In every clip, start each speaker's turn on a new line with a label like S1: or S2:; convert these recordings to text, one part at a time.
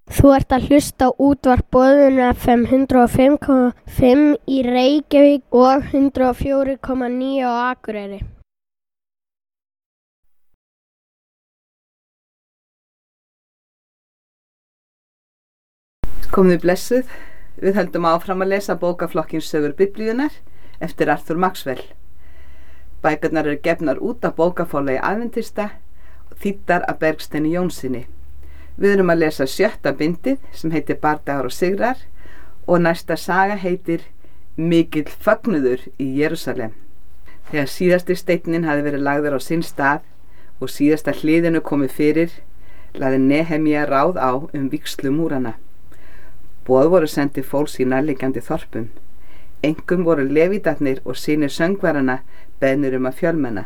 S1: Þú ert að hlusta á útvarp Boðun FM 105,5 í Reykjavík og 104,9 á Akureyri.
S2: Komið blessuð, við höldum áfram að lesa bókaflokkinn Sögur Biblíunnar eftir Arthur Maxwell. Bækurnar eru gefnar út af bókaforlagi Adventista og þýddar af Bergsteini Jónssyni. Við erum að lesa 7. bindið sem heitir Bardagar og sigrar og næsta saga heitir Mikill fögnuður í Jerúsalem. Þegar síðasti steinninn hafði verið lagður á sinn stað og síðasta hliðinu komið fyrir, lagði Nehemía ráð á vígslu múrana. Boð voru sendið fólks í nærliggjandi þorpum. Einkum voru levítarnir og synir söngvarana beðnir að fjölmenna.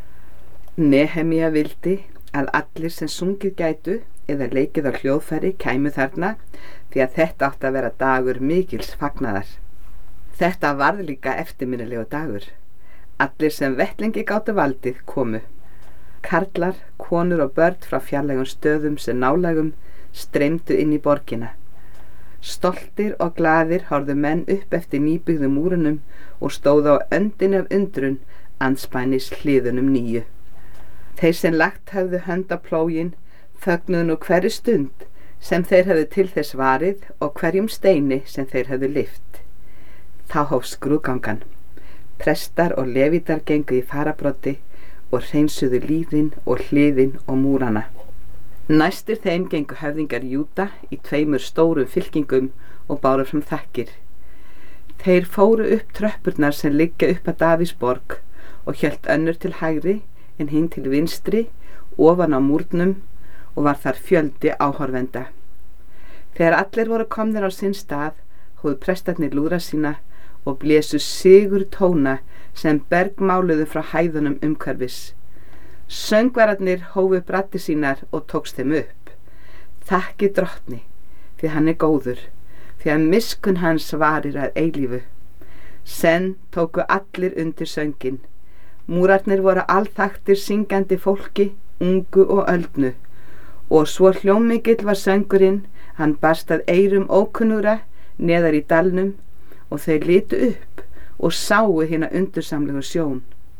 S2: Nehemía vildi að allir sem sungið gætu eða leikið á hljóðfæri kæmu þarna því að þetta átti að vera dagur mikils fagnaðar. Þetta varð líka eftirminnilegu dagur. Allir sem vettlingi gátu valdið komu. Karlar, konur og börn frá fjarlægum stöðum sem nálægum streymdu inn í borgina. Stoltir og glaðir horfðu menn upp eftir nýbyggðu múrunum og stóðu á öndinni af undrun andspænis hliðunum nýju. Þeir sem lagt höfðu hönd á plóginn fögnuðu nú hverri stund sem þeir höfðu til þess varið og hverjum steini sem þeir höfðu lyft. Þá hófst skrúðgangan. Prestar og levítar gengu í fararbroddi og hreinsuðu líðin og hliðin og múrana. Næstir þeim gengu höfðingar Júda í 2 stórum fylkingum og báru fram þakkir. Þeir fóru upp tröppurnar sem liggja upp að Davíðsborg og hélt önnur til hægri en hinn til vinstri ofan á múrnum og var þar fjöldi áhorfenda. Þegar allir voru komnir á sinn stað hófu prestarnir lúðra sína og blésu sigur tóna sem bergmáluðu frá hæðunum umhverfis. Söngvararnir hófu braddi sínar og tókst þeim upp. Þakki drottni, því hann er góður, því að miskunn hans varir að eilífu. Senn tóku allir undir söngin. Múrarnir voru alþaktir syngjandi fólki, ungu og öldnu, og svo hljómmikill var söngurinn, hann barst að eyrum ókunnugra neðar í dalnum og þeir litu upp og sáu hina undursamlegu sjón.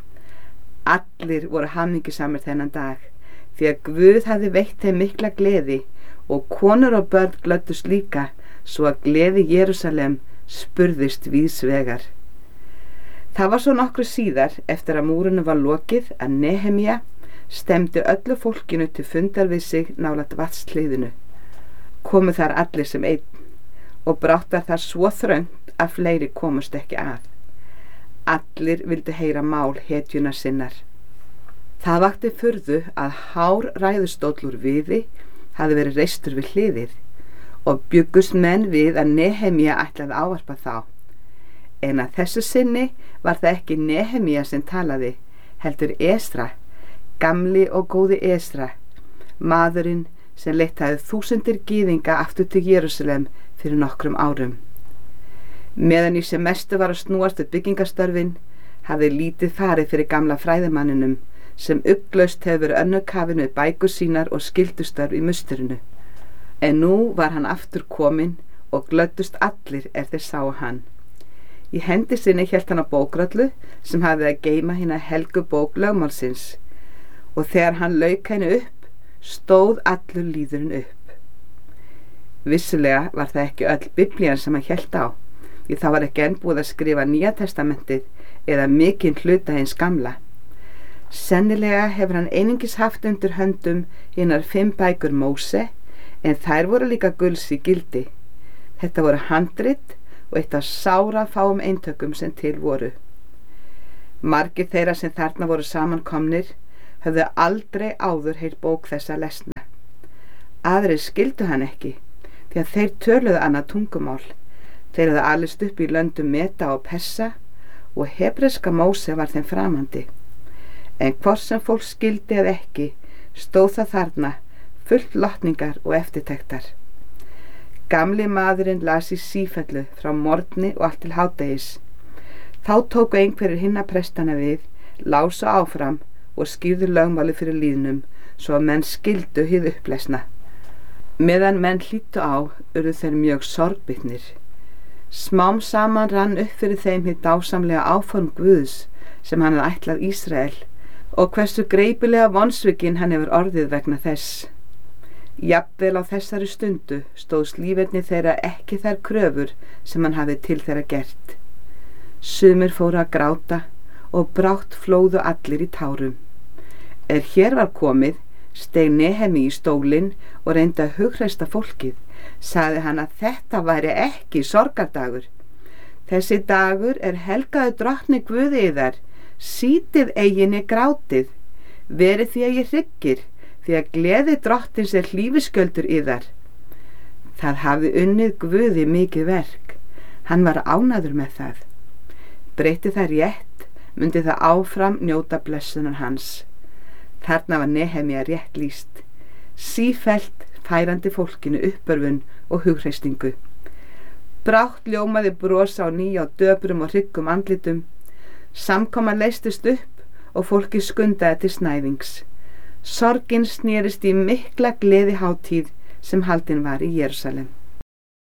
S2: Allir voru hamingjusamir þennan dag, því að Guð hafði veitt þeim mikla gleði og konur og börn glöddust líka, svo að gleði Jerúsalem spurðist víðsvegar. Það var svo nokkru síðar, eftir að múrunum var lokið, að Nehemía stefndi öllu fólkinu til fundar við sig nálægt vatnshliðinu. Komu þar allir sem einn og brátt var þar svo þröngt að fleiri komust ekki að. Allir vildu heyra mál hetjuna sinnar. Það vakti furðu að hár ræðustóll úr viði hafði verið reistur við hliðið og bjuggust menn við að Nehemía ætlaði að ávarpa þá. En að þessu sinni var það ekki Nehemía sem talaði, heldur Esra, gamli og góði Esra, maðurinn sem leitt hafði 1000 gyðinga aftur til Jerúsalem fyrir nokkrum árum. Meðan í sem mestu var að snúast við byggingarstörfin hafði lítið farið fyrir gamla fræðimanninum sem ugglaust hefur verið önnurkafinn við bækur sínar og skyldustörf í musterinu. En nú var hann aftur kominn og glöddust allir þeir sáu hann. Í hendi sinni hélt hann á bókrollu sem hafði að geyma hina helgu bók lögmálsins og þegar hann lauk henni upp stóð allur lýðurinn upp. Vissulega var það ekki öll Biblían sem hann hélt á, því það var ekki enn búið að skrifa Nýja testamentið eða mikinn hluta hins gamla. Sennilega hefur hann einungis haft undir höndum hinar 5 bækur Móse, en þær voru líka gulls í gildi. Þetta voru handrit og eitt af sárafáum eintökum sem til voru. Margir þeirra sem þarna voru samankomnir höfðu aldrei áður heyrt bók þessa lesna. Aðrir skildu hann ekki, því að þeir töluðu annað tungumál. Þeir hafði alist upp í löndum Meda og Persa og hebreska Móse var þeim framandi. En hvort sem fólk skildi eða ekki, stóð það þarna, fullt lotningar og eftirtektar. Gamli maðurinn las í sífellu frá morgni og allt til hádegis. Þá tóku einhverjir hinna prestana við, lásu áfram og skýrðu lögmáli fyrir lýðnum, svo að menn skildu hið upplesna. Meðan menn hlýddu á, urðu þeir mjög sorgbitnir. Smám saman rann upp fyrir þeim hið dásamlega áform Guðs sem hann hafði ætlað Ísrael og hversu greipilega vonsvikinn hann hefur orðið vegna þess. Jafnvel á þessari stundu stóðst líferni þeirra ekki þær kröfur sem hann hafði til þeirra gert. Sumir fóru að gráta og brátt flóðu allir í tárum. Hér var komið, steig Nehemí í stólinn og reyndi að hughreysta fólkið. Sagði hann að þetta væri ekki sorgardagur. Þessi dagur helgaður drottni Guði yðar, sítið eiginni grátið, verið því að ég hryggir, því að gleði drottins hlífiskjöldur yðar. Það hafði unnið Guði mikið verk, hann var ánægður með það. Breyti það rétt, mundi það áfram njóta blessunar hans. Þarna var Nehemía rétt lýst, sífellt færandi fólkinu uppörfun og hughreysingu. Brátt ljómaði bros á ný á döprum og hryggum andlitum. Samkoma leystist upp og fólki skundaði til snæðings. Sorgin snerist í mikla gleði hátíð sem haldin var í Jerúsalem.